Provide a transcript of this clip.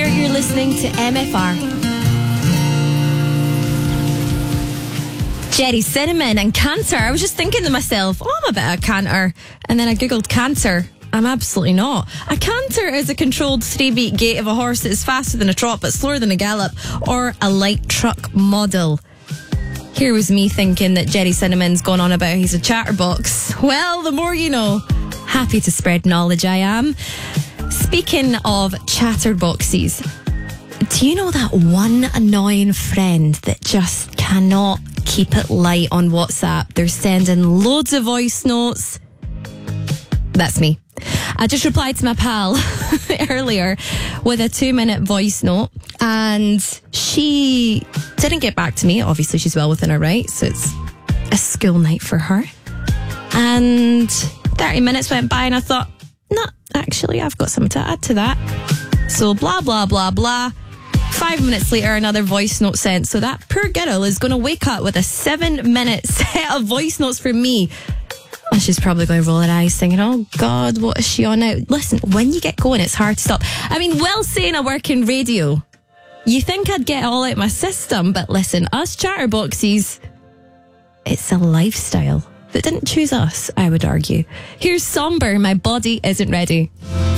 here. You're listening to MFR. Jerry Cinnamon and cancer. I was just thinking to myself, I'm a bit of a canter. And then I googled cancer. I'm absolutely not. A canter is a controlled 3-beat gait of a horse that is faster than a trot but slower than a gallop, or a light truck model. Here was me thinking that Jerry Cinnamon's gone on about he's a chatterbox. Well, the more you know. Happy to spread knowledge, I am. Speaking of chatterboxes, do you know that one annoying friend that just cannot keep it light on WhatsApp? They're sending loads of voice notes. That's me. I just replied to my pal earlier with a 2-minute voice note, and she didn't get back to me. Obviously, she's well within her rights, so it's a school night for her. And 30 minutes went by, and I thought, no, actually, I've got something to add to that. So blah, blah, blah, blah. 5 minutes later, another voice note sent. So that poor girl is going to wake up with a 7-minute set of voice notes from me. And she's probably going to roll her eyes thinking, oh God, what is she on now? Listen, when you get going, it's hard to stop. I mean, well, saying I work in radio, you think I'd get it all out my system, but listen, us chatterboxes, it's a lifestyle that didn't choose us, I would argue. Here's Somber, My Body Isn't Ready.